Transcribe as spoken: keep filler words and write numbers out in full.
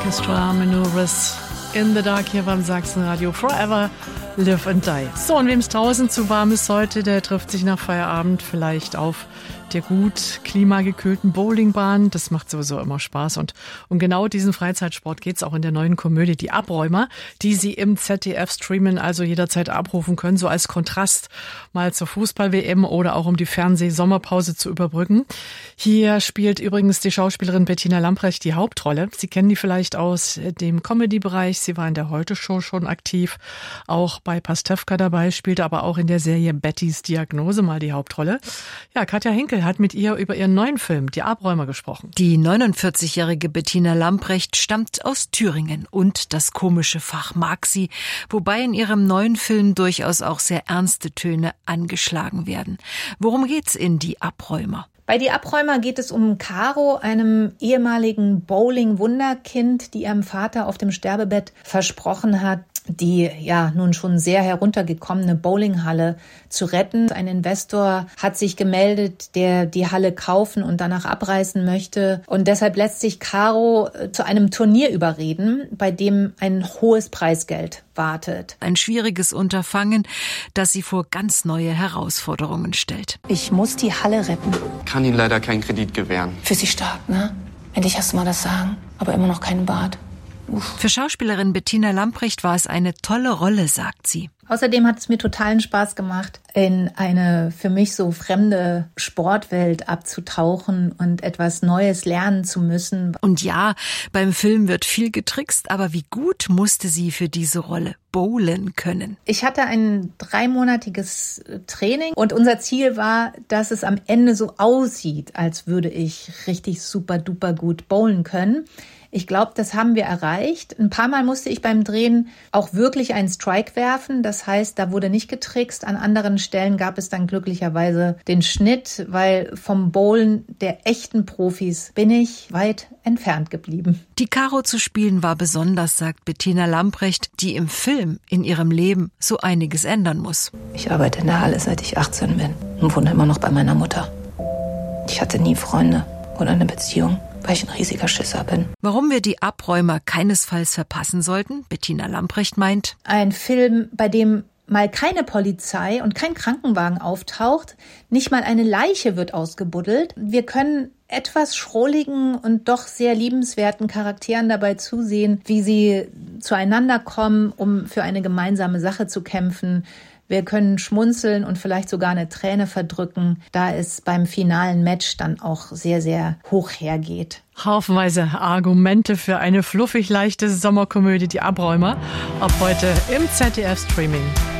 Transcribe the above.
Orchestra Maneuvers in the Dark hier beim Sachsenradio. Forever Live and Die. So, und wem es draußen zu warm ist heute, der trifft sich nach Feierabend vielleicht auf der gut klimagekühlten Bowlingbahn. Das macht sowieso immer Spaß. Und um genau diesen Freizeitsport geht's auch in der neuen Komödie Die Abräumer, die Sie im Z D F streamen, also jederzeit abrufen können, so als Kontrast mal zur Fußball-W M oder auch um die Fernseh-Sommerpause zu überbrücken. Hier spielt übrigens die Schauspielerin Bettina Lamprecht die Hauptrolle. Sie kennen die vielleicht aus dem Comedy-Bereich. Sie war in der Heute-Show schon aktiv, auch bei Pastewka dabei, spielte aber auch in der Serie Bettys Diagnose mal die Hauptrolle. Ja, Katja Henkel hat mit ihr über ihren neuen Film Die Abräumer gesprochen. Die neunundvierzigjährige Bettina Lamprecht stammt aus Thüringen und das komische Fach mag sie, wobei in ihrem neuen Film durchaus auch sehr ernste Töne angeschlagen werden. Worum geht's in Die Abräumer? Bei Die Abräumer geht es um Caro, einem ehemaligen Bowling-Wunderkind, die ihrem Vater auf dem Sterbebett versprochen hat, die ja nun schon sehr heruntergekommene Bowlinghalle zu retten. Ein Investor hat sich gemeldet, der die Halle kaufen und danach abreißen möchte. Und deshalb lässt sich Caro zu einem Turnier überreden, bei dem ein hohes Preisgeld wartet. Ein schwieriges Unterfangen, das sie vor ganz neue Herausforderungen stellt. Ich muss die Halle retten. Kann Ihnen leider keinen Kredit gewähren. Für Sie stark, ne? Endlich hast du mal das Sagen, aber immer noch keinen Bart. Uff. Für Schauspielerin Bettina Lamprecht war es eine tolle Rolle, sagt sie. Außerdem hat es mir totalen Spaß gemacht, in eine für mich so fremde Sportwelt abzutauchen und etwas Neues lernen zu müssen. Und ja, beim Film wird viel getrickst, aber wie gut musste sie für diese Rolle bowlen können? Ich hatte ein dreimonatiges Training und unser Ziel war, dass es am Ende so aussieht, als würde ich richtig super duper gut bowlen können. Ich glaube, das haben wir erreicht. Ein paar Mal musste ich beim Drehen auch wirklich einen Strike werfen. Das heißt, da wurde nicht getrickst. An anderen Stellen gab es dann glücklicherweise den Schnitt, weil vom Bowlen der echten Profis bin ich weit entfernt geblieben. Die Caro zu spielen war besonders, sagt Bettina Lamprecht, die im Film in ihrem Leben so einiges ändern muss. Ich arbeite in der Halle, seit ich achtzehn bin und wohne immer noch bei meiner Mutter. Ich hatte nie Freunde oder eine Beziehung, weil ich ein riesiger Schisser bin. Warum wir Die Abräumer keinesfalls verpassen sollten, Bettina Lamprecht meint: Ein Film, bei dem mal keine Polizei und kein Krankenwagen auftaucht, nicht mal eine Leiche wird ausgebuddelt. Wir können etwas schrulligen und doch sehr liebenswerten Charakteren dabei zusehen, wie sie zueinander kommen, um für eine gemeinsame Sache zu kämpfen. Wir können schmunzeln und vielleicht sogar eine Träne verdrücken, da es beim finalen Match dann auch sehr, sehr hoch hergeht. Haufenweise Argumente für eine fluffig leichte Sommerkomödie Die Abräumer. Ab heute im Z D F Streaming.